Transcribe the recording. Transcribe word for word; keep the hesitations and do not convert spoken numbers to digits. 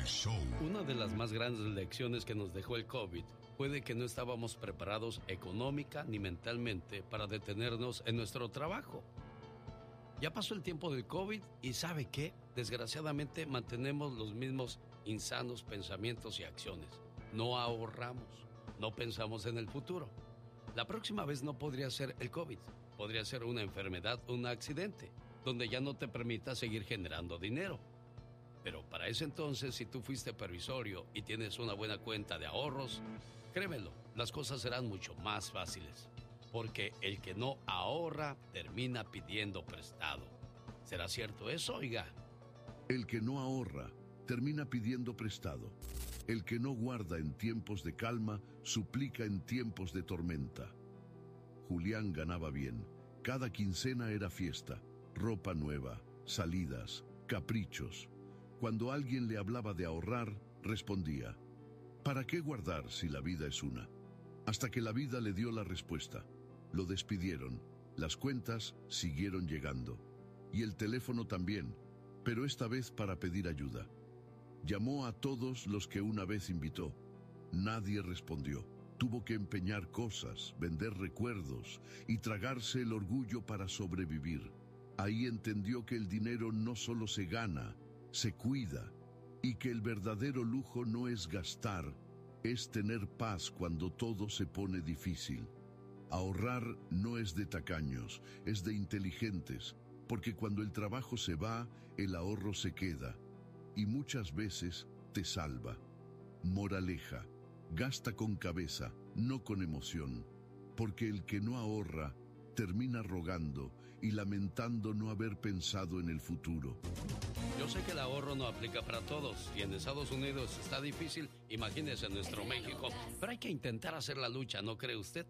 El show. Una de las más grandes lecciones que nos dejó el COVID fue de que no estábamos preparados económica ni mentalmente para detenernos en nuestro trabajo. Ya pasó el tiempo del COVID y ¿sabe qué? Desgraciadamente mantenemos los mismos insanos pensamientos y acciones. No ahorramos, no pensamos en el futuro. La próxima vez no podría ser el COVID, podría ser una enfermedad o un accidente, donde ya no te permita seguir generando dinero. Pero para ese entonces, si tú fuiste previsorio y tienes una buena cuenta de ahorros, créemelo, las cosas serán mucho más fáciles. Porque el que no ahorra termina pidiendo prestado. ¿Será cierto eso, oiga? El que no ahorra termina pidiendo prestado. El que no guarda en tiempos de calma suplica en tiempos de tormenta. Julián ganaba bien. Cada quincena era fiesta, ropa nueva, salidas, caprichos. Cuando alguien le hablaba de ahorrar, respondía: ¿para qué guardar si la vida es una? Hasta que la vida le dio la respuesta. Lo despidieron, las cuentas siguieron llegando. Y el teléfono también, pero esta vez para pedir ayuda. Llamó a todos los que una vez invitó. Nadie respondió. Tuvo que empeñar cosas, vender recuerdos y tragarse el orgullo para sobrevivir. Ahí entendió que el dinero no solo se gana, se cuida, y que el verdadero lujo no es gastar, es tener paz cuando todo se pone difícil. Ahorrar no es de tacaños, es de inteligentes, porque cuando el trabajo se va, el ahorro se queda, y muchas veces te salva. Moraleja: gasta con cabeza, no con emoción, porque el que no ahorra termina rogando y lamentando no haber pensado en el futuro. Yo sé que el ahorro no aplica para todos y en Estados Unidos está difícil, imagínese en nuestro México, pero hay que intentar hacer la lucha, ¿no cree usted?